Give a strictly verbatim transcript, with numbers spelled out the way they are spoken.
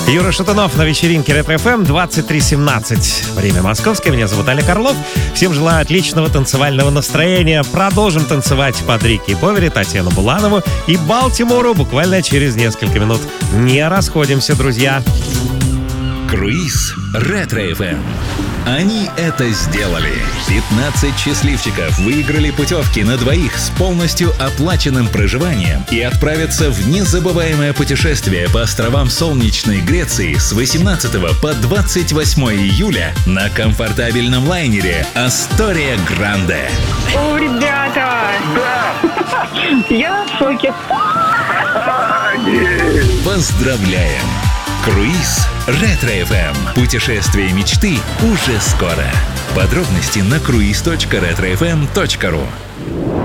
Юра Шатунов на вечеринке Ретро эф эм, двадцать три семнадцать. Время московское. Меня зовут Олег Орлов. Всем желаю отличного танцевального настроения. Продолжим танцевать под Рики Повери, Татьяну Буланову и Балтимору буквально через несколько минут. Не расходимся, друзья. Круиз Ретро эф эм. Они это сделали. пятнадцать счастливчиков выиграли путевки на двоих с полностью оплаченным проживанием и отправятся в незабываемое путешествие по островам солнечной Греции с восемнадцатого по двадцать восьмое июля на комфортабельном лайнере Астория Гранде. О, ребята! Да! Я в шоке. Поздравляем! Круиз Ретро эф эм. Путешествие мечты уже скоро. Подробности на круиз точка ретро эф эм точка ру.